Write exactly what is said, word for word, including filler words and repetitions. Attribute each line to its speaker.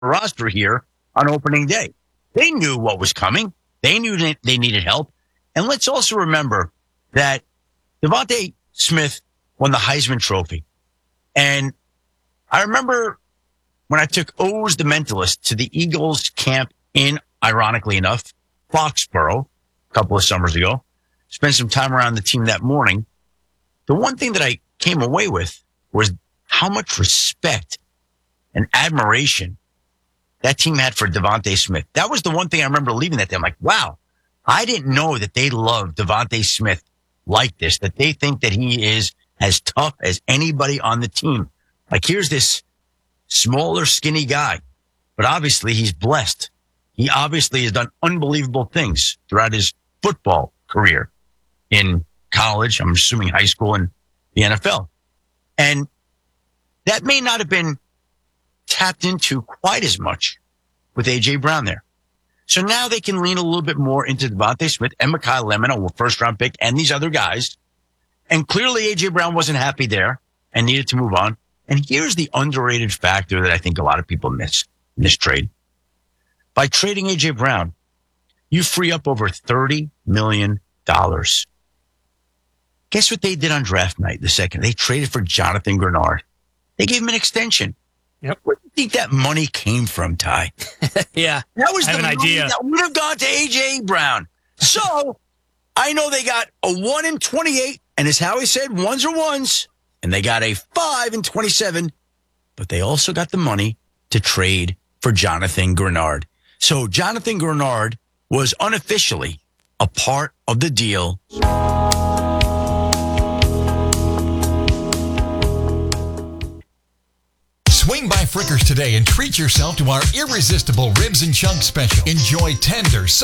Speaker 1: roster here on opening day. They knew what was coming. They knew that they needed help. And let's also remember that DeVonta Smith won the Heisman Trophy. And I remember when I took Oz the Mentalist to the Eagles camp in, ironically enough, Foxborough a couple of summers ago, spent some time around the team that morning. The one thing that I came away with was how much respect and admiration that team had for DeVonta Smith. That was the one thing I remember leaving that day. I'm like, wow, I didn't know that they love DeVonta Smith like this, that they think that he is as tough as anybody on the team. Like, here's this smaller, skinny guy, but obviously he's blessed. He obviously has done unbelievable things throughout his football career in college, I'm assuming high school, and the N F L. And that may not have been tapped into quite as much with A J. Brown there. So now they can lean a little bit more into DeVonta Smith and Mekhi Lemon, a first-round pick, and these other guys. And clearly A J. Brown wasn't happy there and needed to move on. And here's the underrated factor that I think a lot of people miss in this trade. By trading A J. Brown, you free up over thirty million dollars. Guess what they did on draft night the second? They traded for Jonathan Grenard. They gave him an extension.
Speaker 2: Yep.
Speaker 1: Where do you think that money came from, Ty?
Speaker 2: Yeah.
Speaker 1: That was
Speaker 2: I
Speaker 1: the
Speaker 2: have an
Speaker 1: money
Speaker 2: idea.
Speaker 1: that would have gone to A J. Brown. So I know they got a one in twenty-eight, and as Howie said, ones are ones, and they got a five in twenty-seven, but they also got the money to trade for Jonathan Grenard. So Jonathan Grenard was unofficially a part of the deal.
Speaker 3: Swing by Frickers today and treat yourself to our irresistible ribs and chunks special. Enjoy tender,